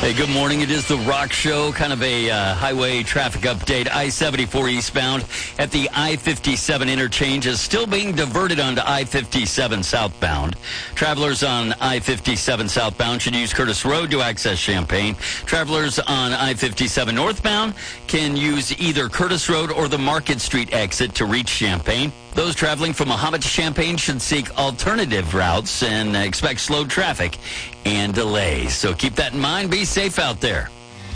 Hey, good morning. It is the Rock Show, kind of a highway traffic update. I-74 eastbound at the I-57 interchange is still being diverted onto I-57 southbound. Travelers on I-57 southbound should use Curtis Road to access Champaign. Travelers on I-57 northbound can use either Curtis Road or the Market Street exit to reach Champaign. Those traveling from Mahomet to Champaign should seek alternative routes and expect slow traffic and delays. So keep that in mind. Be safe out there.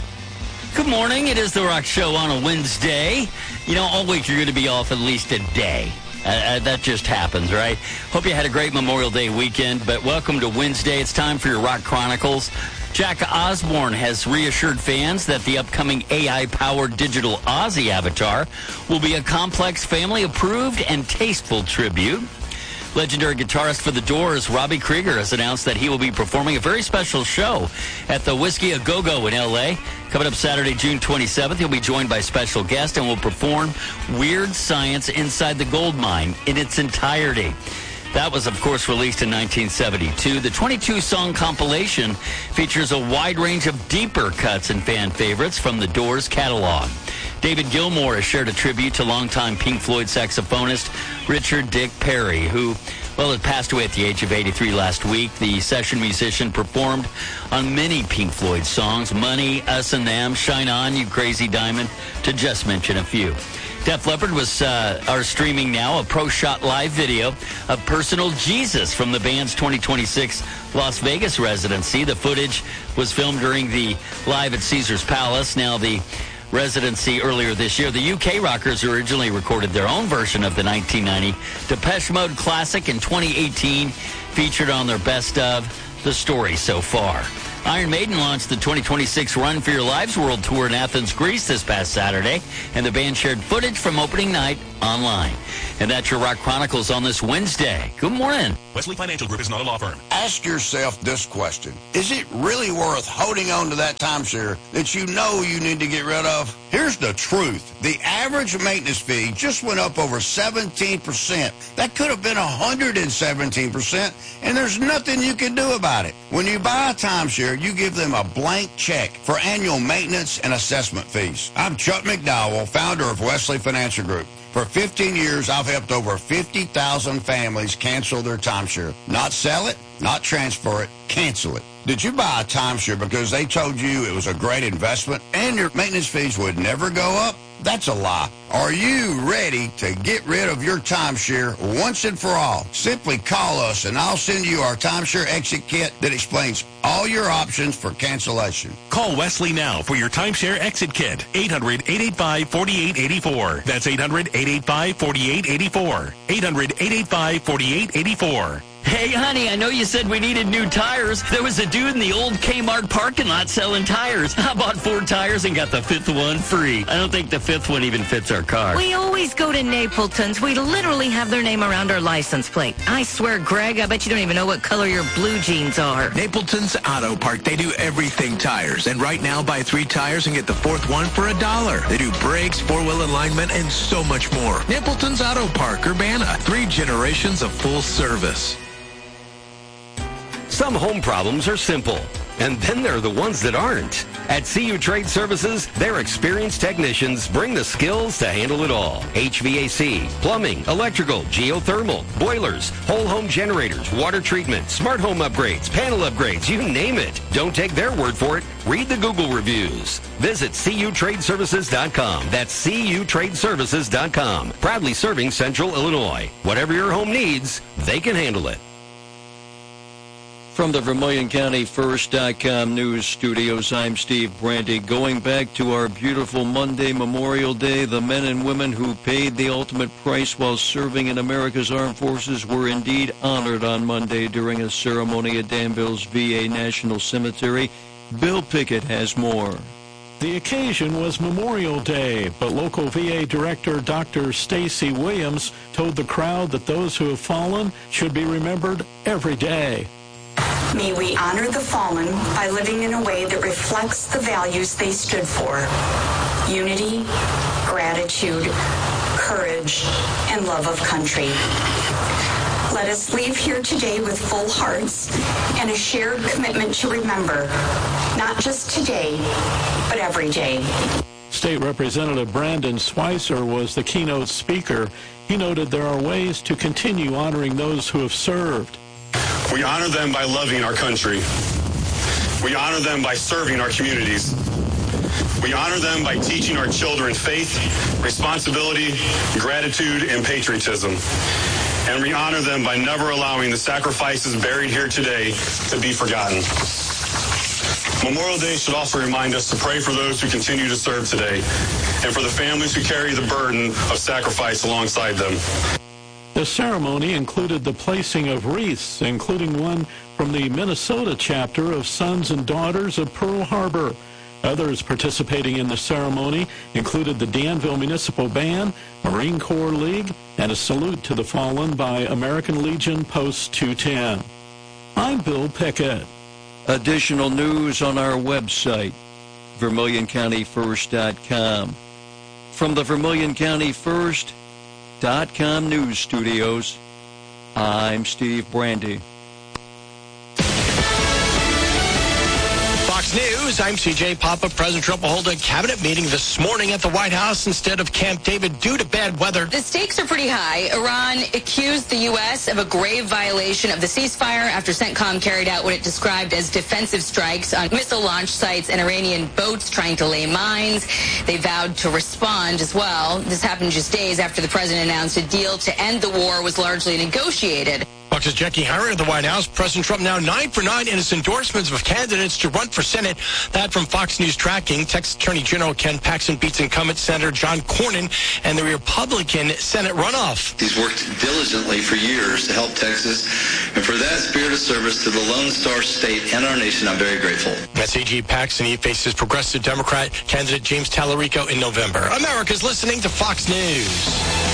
Good morning. It is The Rock Show on a Wednesday. You know, all week you're going to be off at least a day. That just happens, right? Hope you had a great Memorial Day weekend, but welcome to Wednesday. It's time for your Rock Chronicles. Jack Osborne has reassured fans that the upcoming AI-powered digital Ozzy avatar will be a complex, family-approved, and tasteful tribute. Legendary guitarist for The Doors, Robbie Krieger, has announced that he will be performing a very special show at the Whiskey A Go-Go in L.A. Coming up Saturday, June 27th, he'll be joined by special guest and will perform Weird Science Inside the Gold Mine in its entirety. That was, of course, released in 1972. The 22-song compilation features a wide range of deeper cuts and fan favorites from The Doors catalog. David Gilmour has shared a tribute to longtime Pink Floyd saxophonist Richard Dick Perry, who, well, had passed away at the age of 83 last week. The session musician performed on many Pink Floyd songs, Money, Us and Them, Shine On, You Crazy Diamond, to just mention a few. Def Leppard are streaming now a pro-shot live video of Personal Jesus from the band's 2026 Las Vegas residency. The footage was filmed during the Live at Caesars Palace. Now, the residency earlier this year, the UK Rockers originally recorded their own version of the 1990 Depeche Mode classic. In 2018, featured on their Best of The Story So Far. Iron Maiden launched the 2026 Run for Your Lives World Tour in Athens, Greece this past Saturday, and the band shared footage from opening night online. And that's your Rock Chronicles on this Wednesday. Good morning. Wesley Financial Group is not a law firm. Ask yourself this question. Is it really worth holding on to that timeshare that you know you need to get rid of? Here's the truth. The average maintenance fee just went up over 17%. That could have been 117%, and there's nothing you can do about it. When you buy a timeshare, you give them a blank check for annual maintenance and assessment fees. I'm Chuck McDowell, founder of Wesley Financial Group. For 15 years, I've helped over 50,000 families cancel their timeshare. Not sell it, not transfer it, cancel it. Did you buy a timeshare because they told you it was a great investment and your maintenance fees would never go up? That's a lie. Are you ready to get rid of your timeshare once and for all? Simply call us and I'll send you our timeshare exit kit that explains all your options for cancellation. Call Wesley now for your timeshare exit kit. 800-885-4884. That's 800-885-4884. 800-885-4884. Hey, honey, I know you said we needed new tires. There was a dude in the old Kmart parking lot selling tires. I bought 4 tires and got the 5th one free. I don't think the 5th one even fits our car. We always go to Napleton's. We literally have their name around our license plate. I swear, Greg, I bet you don't even know what color your blue jeans are. Napleton's Auto Park. They do everything tires. And right now, buy 3 tires and get the 4th one for $1. They do brakes, 4-wheel alignment, and so much more. Napleton's Auto Park, Urbana. 3 generations of full service. Some home problems are simple, and then there are the ones that aren't. At CU Trade Services, their experienced technicians bring the skills to handle it all. HVAC, plumbing, electrical, geothermal, boilers, whole home generators, water treatment, smart home upgrades, panel upgrades, you name it. Don't take their word for it. Read the Google reviews. Visit CUTradeservices.com. That's CUTradeservices.com. Proudly serving Central Illinois. Whatever your home needs, they can handle it. From the Vermilion County First.com news studios, I'm Steve Brandy. Going back to our beautiful Monday, Memorial Day, the men and women who paid the ultimate price while serving in America's armed forces were indeed honored on Monday during a ceremony at Danville's VA National Cemetery. Bill Pickett has more. The occasion was Memorial Day, but local VA Director Dr. Stacy Williams told the crowd that those who have fallen should be remembered every day. May we honor the fallen by living in a way that reflects the values they stood for: unity, gratitude, courage, and love of country. Let us leave here today with full hearts and a shared commitment to remember, not just today, but every day. State Representative Brandon Schweitzer was the keynote speaker. He noted there are ways to continue honoring those who have served. We honor them by loving our country. We honor them by serving our communities. We honor them by teaching our children faith, responsibility, gratitude, and patriotism. And we honor them by never allowing the sacrifices buried here today to be forgotten. Memorial Day should also remind us to pray for those who continue to serve today and for the families who carry the burden of sacrifice alongside them. The ceremony included the placing of wreaths, including one from the Minnesota chapter of Sons and Daughters of Pearl Harbor. Others participating in the ceremony included the Danville Municipal Band, Marine Corps League, and a salute to the fallen by American Legion Post 210. I'm Bill Pickett. Additional news on our website, VermilionCountyFirst.com. From the VermilionCountyFirst.com news studios, I'm Steve Brandy. Fox News, I'm CJ Papa. President Trump will hold a cabinet meeting this morning at the White House instead of Camp David due to bad weather. The stakes are pretty high. Iran accused the U.S. of a grave violation of the ceasefire after CENTCOM carried out what it described as defensive strikes on missile launch sites and Iranian boats trying to lay mines. They vowed to respond as well. This happened just days after the president announced a deal to end the war was largely negotiated. Fox's Jackie Harry at the White House. President Trump now 9 for 9 in his endorsements of candidates to run for Senate. That from Fox News Tracking. Texas Attorney General Ken Paxton beats incumbent Senator John Cornyn and the Republican Senate runoff. He's worked diligently for years to help Texas, and for that spirit of service to the Lone Star State and our nation, I'm very grateful. That's A.G. Paxton. He faces Progressive Democrat candidate James Tallarico in November. America's listening to Fox News.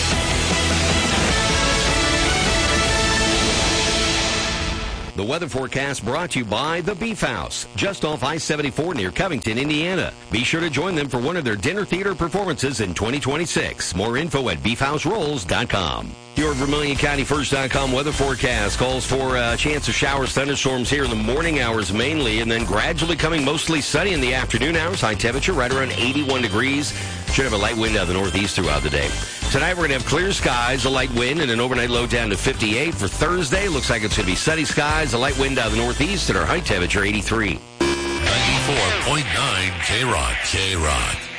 The weather forecast brought to you by The Beef House, just off I-74 near Covington, Indiana. Be sure to join them for one of their dinner theater performances in 2026. More info at beefhouserolls.com. Your VermilionCountyFirst.com weather forecast calls for a chance of showers, thunderstorms here in the morning hours mainly, and then gradually coming mostly sunny in the afternoon hours. High temperature right around 81 degrees. Should have a light wind out of the northeast throughout the day. Tonight we're going to have clear skies, a light wind, and an overnight low down to 58. For Thursday, looks like it's going to be sunny skies, a light wind out of the northeast, and our high temperature 83. 94.9 K-Rock. K-Rock.